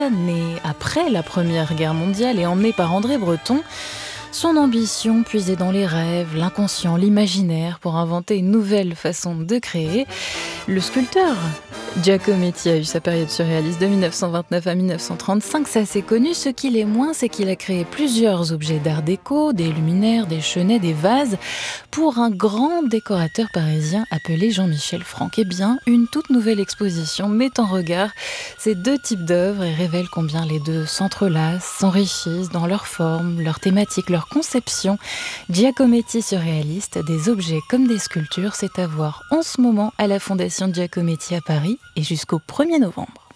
né après la Première Guerre mondiale et emmené par André Breton, son ambition puisée dans les rêves, l'inconscient, l'imaginaire pour inventer une nouvelle façon de créer. Le sculpteur Giacometti a eu sa période surréaliste de 1929 à 1935, c'est assez connu. Ce qu'il est moins, c'est qu'il a créé plusieurs objets d'art déco, des luminaires, des chenets, des vases, pour un grand décorateur parisien appelé Jean-Michel Franck. Eh bien, une toute nouvelle exposition met en regard ces deux types d'œuvres et révèle combien les deux s'entrelacent, s'enrichissent dans leur forme, leur thématique, leur conception. Giacometti surréaliste, des objets comme des sculptures, c'est à voir en ce moment à la Fondation Giacometti à Paris et jusqu'au 1er novembre.